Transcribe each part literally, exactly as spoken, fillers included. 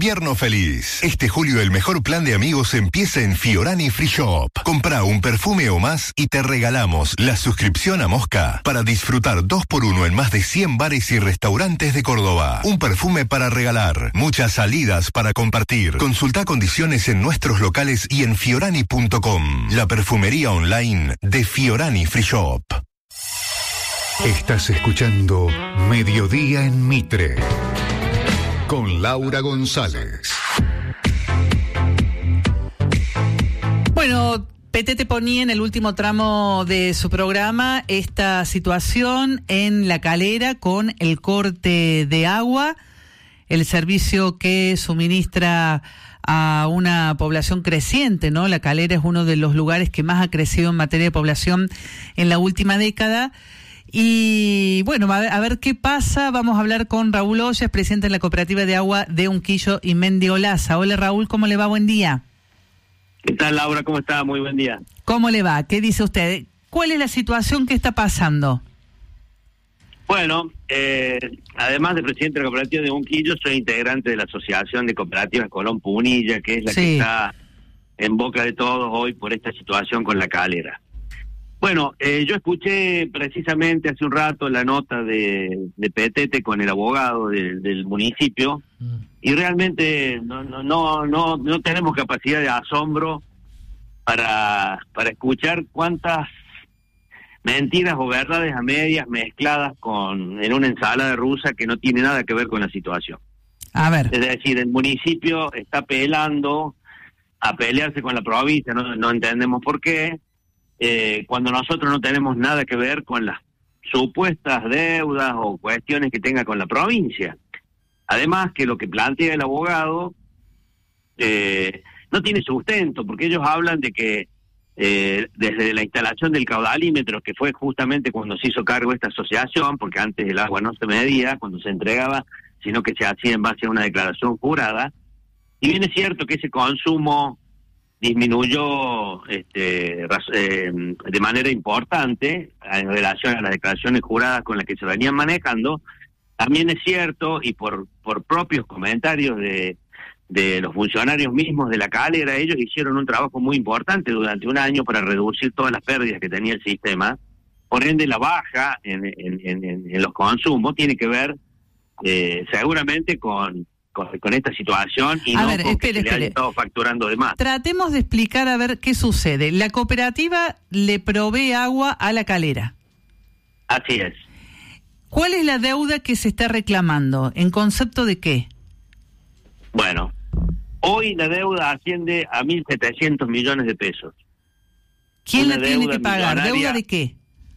Invierno feliz. Este julio el mejor plan de amigos empieza en Fiorani Free Shop. Comprá un perfume o más y te regalamos la suscripción a Mosca para disfrutar dos por uno en más de cien bares y restaurantes de Córdoba. Un perfume para regalar, muchas salidas para compartir. Consultá condiciones en nuestros locales y en fiorani punto com, la perfumería online de Fiorani Free Shop. Estás escuchando Mediodía en Mitre con Laura González. Bueno, Petete ponía en el último tramo de su programa esta situación en La Calera con el corte de agua, el servicio que suministra a una población creciente, ¿no? La Calera es uno de los lugares que más ha crecido en materia de población en la última década. Y bueno, a ver, a ver qué pasa. Vamos a hablar con Raúl Ollas, presidente de la Cooperativa de Agua de Unquillo y Mendiolaza. Hola Raúl, ¿cómo le va? Buen día. ¿Qué tal, Laura? ¿Cómo está? Muy buen día. ¿Cómo le va? ¿Qué dice usted? ¿Cuál es la situación que está pasando? Bueno, eh, además de presidente de la Cooperativa de Unquillo, soy integrante de la Asociación de Cooperativas Colón Punilla, que es la sí. que está en boca de todos hoy por esta situación con La Calera. Bueno, eh, yo escuché precisamente hace un rato la nota de, de Petete con el abogado de, del municipio mm. y realmente no, no no no no tenemos capacidad de asombro para para escuchar cuántas mentiras o verdades a medias mezcladas con en una ensalada rusa que no tiene nada que ver con la situación. A ver. Es decir, el municipio está apelando a pelearse con la provincia, no, no entendemos por qué. Eh, cuando nosotros no tenemos nada que ver con las supuestas deudas o cuestiones que tenga con la provincia. Además que lo que plantea el abogado eh, no tiene sustento, porque ellos hablan de que eh, desde la instalación del caudalímetro, que fue justamente cuando se hizo cargo esta asociación, porque antes el agua no se medía cuando se entregaba, sino que se hacía en base a una declaración jurada, y bien es cierto que ese consumo disminuyó este, eh, de manera importante en relación a las declaraciones juradas con las que se venían manejando. También es cierto, y por por propios comentarios de, de los funcionarios mismos de La Calera, ellos hicieron un trabajo muy importante durante un año para reducir todas las pérdidas que tenía el sistema. Por ende, la baja en, en, en, en los consumos tiene que ver eh, seguramente con Con, con esta situación y a no ver, con espere, que se le haya espere. estado facturando de más. Tratemos de explicar a ver qué sucede. La cooperativa le provee agua a La Calera. Así es. ¿Cuál es la deuda que se está reclamando? ¿En concepto de qué? Bueno, hoy la deuda asciende a mil setecientos millones de pesos. ¿Quién Una la tiene deuda que pagar? ¿Deuda millonaria de qué?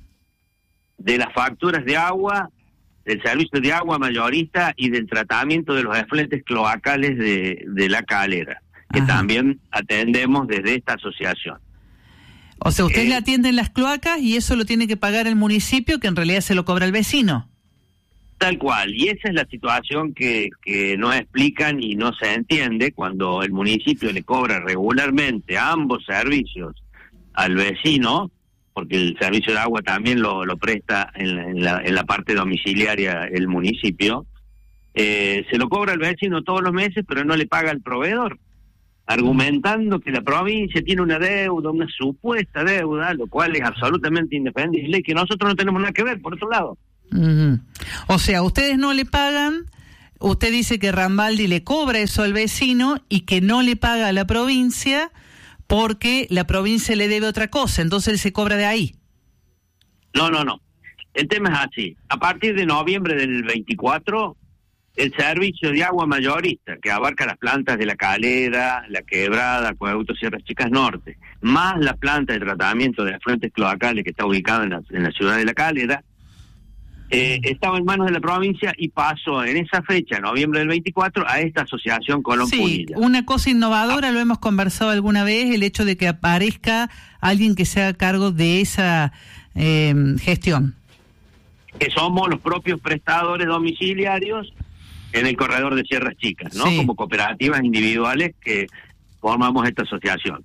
De las facturas de agua, del servicio de agua mayorista y del tratamiento de los efluentes cloacales de, de La Calera, que Ajá. también atendemos desde esta asociación. O sea, ustedes eh, le atienden las cloacas y eso lo tiene que pagar el municipio, que en realidad se lo cobra el vecino. Tal cual, y esa es la situación que, que no explican y no se entiende cuando el municipio le cobra regularmente ambos servicios al vecino, porque el servicio de agua también lo, lo presta en la, en, la, en la parte domiciliaria el municipio, eh, se lo cobra al vecino todos los meses, pero no le paga al proveedor, argumentando que la provincia tiene una deuda, una supuesta deuda, lo cual es absolutamente indefendible y que nosotros no tenemos nada que ver, por otro lado. Uh-huh. O sea, ustedes no le pagan, usted dice que Rambaldi le cobra eso al vecino y que no le paga a la provincia porque la provincia le debe otra cosa, entonces él se cobra de ahí. No, no, no. El tema es así. A partir de noviembre del veinticuatro, el servicio de agua mayorista, que abarca las plantas de La Calera, La Quebrada, Acueducto Sierras Chicas Norte, más la planta de tratamiento de efluentes cloacales que está ubicada en la, en la ciudad de La Calera, eh, estaba en manos de la provincia y pasó en esa fecha, noviembre del veinticuatro, a esta asociación Colón Sí, Punilla. Una cosa innovadora, ah. lo hemos conversado alguna vez, el hecho de que aparezca alguien que se haga cargo de esa eh, gestión. Que somos los propios prestadores domiciliarios en el corredor de Sierras Chicas, ¿no? Sí. Como cooperativas individuales que formamos esta asociación.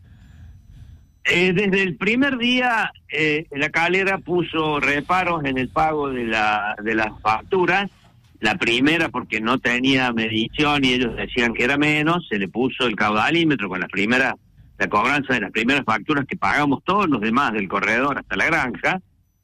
Eh, desde el primer día, eh, La Calera puso reparos en el pago de, la, de las facturas La primera porque no tenía medición y ellos decían que era menos, se le puso el caudalímetro con la primera, la cobranza de las primeras facturas que pagamos todos los demás del corredor hasta la granja,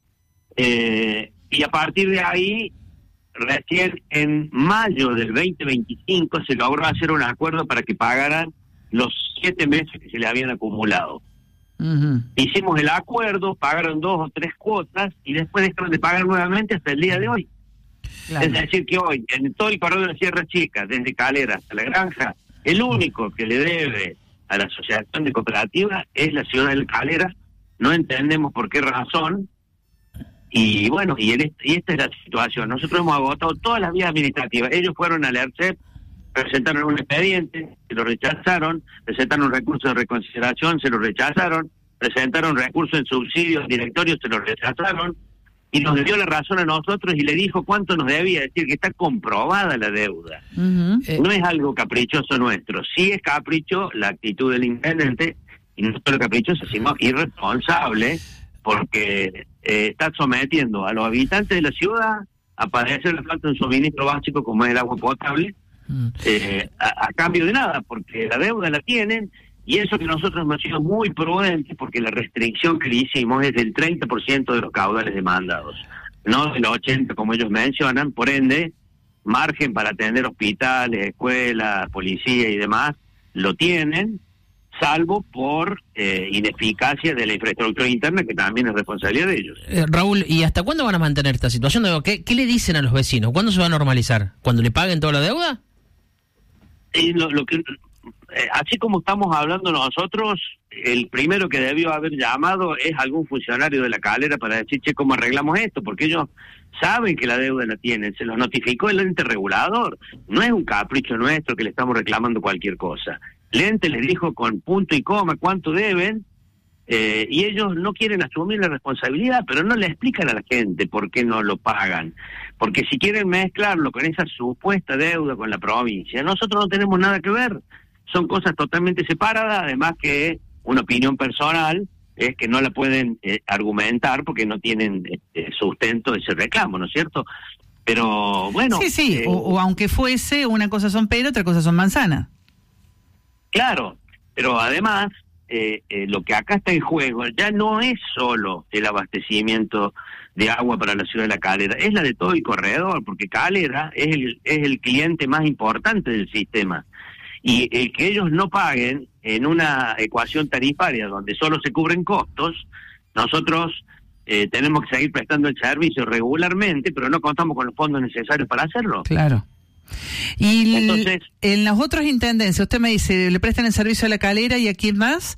eh, y a partir de ahí, recién en mayo del veinte veinticinco se logró hacer un acuerdo para que pagaran los siete meses que se le habían acumulado. Uh-huh. Hicimos el acuerdo, pagaron dos o tres cuotas y después dejaron de pagar nuevamente hasta el día de hoy. Claro. Es decir que hoy, en todo el corredor de la Sierra Chica, desde Calera hasta la granja, el único que le debe a la asociación de cooperativas es la ciudad de Calera. No entendemos por qué razón. Y bueno, y, el, y esta es la situación. Nosotros hemos agotado todas las vías administrativas. Ellos fueron al ERCEP, presentaron un expediente, se lo rechazaron, presentaron un recurso de reconsideración, se lo rechazaron, presentaron recurso en subsidio al directorio, se lo rechazaron, y nos dio la razón a nosotros y le dijo cuánto nos debía, es decir, que está comprobada la deuda. Uh-huh. No es algo caprichoso nuestro, sí es capricho la actitud del intendente, y no solo caprichoso, sino irresponsable, porque eh, está sometiendo a los habitantes de la ciudad a padecer la falta de un suministro básico como es el agua potable, uh-huh. eh, a, a cambio de nada, porque la deuda la tienen. Y eso que nosotros hemos sido muy prudentes, porque la restricción que le hicimos es del treinta por ciento de los caudales demandados, no del ochenta por ciento como ellos mencionan. Por ende, margen para atender hospitales, escuelas, policía y demás, lo tienen, salvo por eh, ineficacia de la infraestructura interna, que también es responsabilidad de ellos. Eh, Raúl, ¿y hasta cuándo van a mantener esta situación? ¿Qué, ¿Qué le dicen a los vecinos? ¿Cuándo se va a normalizar? ¿Cuando le paguen toda la deuda? Y lo, lo que... Así como estamos hablando nosotros, el primero que debió haber llamado es algún funcionario de la Calera para decir, che, ¿cómo arreglamos esto? Porque ellos saben que la deuda la tienen, se los notificó el ente regulador, no es un capricho nuestro que le estamos reclamando cualquier cosa. El ente les dijo con punto y coma cuánto deben, eh, y ellos no quieren asumir la responsabilidad, pero no le explican a la gente por qué no lo pagan. Porque si quieren mezclarlo con esa supuesta deuda con la provincia, nosotros no tenemos nada que ver. Son cosas totalmente separadas, además que una opinión personal es que no la pueden eh, argumentar porque no tienen eh, sustento de ese reclamo, ¿no es cierto? Pero bueno... Sí, sí, eh, o, o aunque fuese, una cosa son pera, otra cosa son manzana. Claro, pero además eh, eh, lo que acá está en juego ya no es solo el abastecimiento de agua para la ciudad de la Calera, es la de todo el corredor, porque Calera es el, es el cliente más importante del sistema. Y el que ellos no paguen en una ecuación tarifaria donde solo se cubren costos, nosotros eh, tenemos que seguir prestando el servicio regularmente, pero no contamos con los fondos necesarios para hacerlo. Claro. Y entonces, en las otras intendencias, usted me dice, ¿le prestan el servicio a la Calera y a quién más?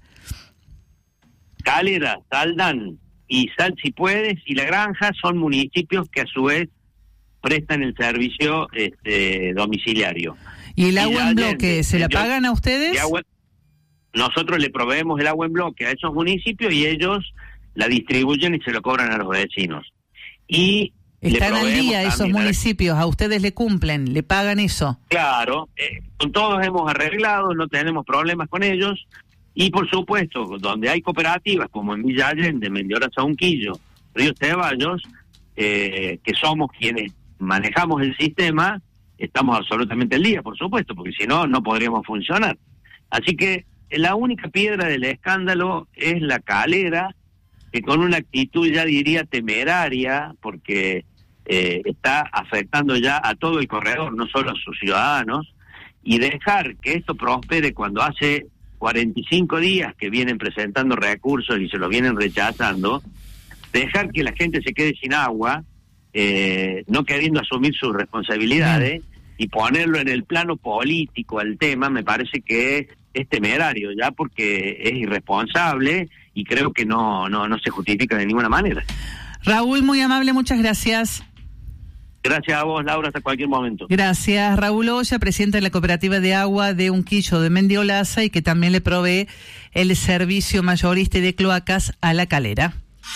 Calera, Saldán y Sal Si Puedes y La Granja son municipios que a su vez prestan el servicio este, domiciliario. ¿Y el agua en bloque, se la pagan a ustedes? Agua, nosotros le proveemos el agua en bloque a esos municipios y ellos la distribuyen y se lo cobran a los vecinos. Y están al día esos municipios, a ustedes le cumplen, le pagan eso. Claro, eh, con todos hemos arreglado, no tenemos problemas con ellos. Y por supuesto, donde hay cooperativas, como en Villa Allende, Mendiola, Saunquillo, Río Ceballos, eh, que somos quienes manejamos el sistema, estamos absolutamente al día, por supuesto, porque si no, no podríamos funcionar. Así que la única piedra del escándalo es la Calera, que con una actitud ya diría temeraria, porque eh, está afectando ya a todo el corredor, no solo a sus ciudadanos, y dejar que esto prospere cuando hace cuarenta y cinco días que vienen presentando recursos y se los vienen rechazando, dejar que la gente se quede sin agua, Eh, no queriendo asumir sus responsabilidades y ponerlo en el plano político al tema, me parece que es temerario ya, porque es irresponsable y creo que no, no, no se justifica de ninguna manera. Raúl, muy amable, muchas gracias. Gracias a vos, Laura, hasta cualquier momento. Gracias. Raúl Oya, presidente de la Cooperativa de Agua de Unquillo de Mendiolaza y que también le provee el servicio mayorista y de cloacas a la Calera.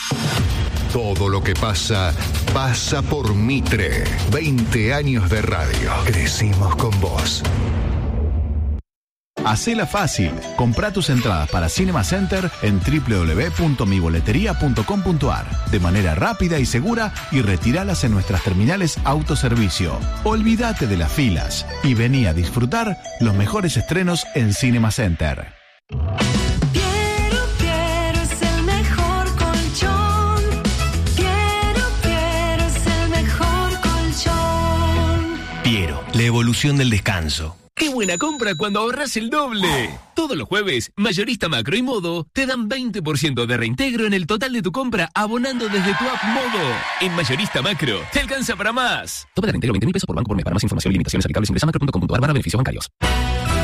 Todo lo que pasa, pasa por Mitre. veinte años de radio. Crecimos con vos. Hacela fácil. Comprá tus entradas para Cinema Center en doble u doble u doble u punto mi boletería punto com punto a r de manera rápida y segura y retiralas en nuestras terminales autoservicio. Olvídate de las filas y vení a disfrutar los mejores estrenos en Cinema Center. Piero, Piero es el mejor colchón. Piero, Piero es el mejor colchón. Piero, la evolución del descanso. ¡Qué buena compra cuando ahorras el doble! Todos los jueves, Mayorista Macro y Modo te dan veinte por ciento de reintegro en el total de tu compra abonando desde tu app Modo. En Mayorista Macro, te alcanza para más. Tope de reintegro veinte mil pesos por banco por mes. Para más información y limitaciones aplicables ingresa macro punto com punto a r barra beneficios bancarios.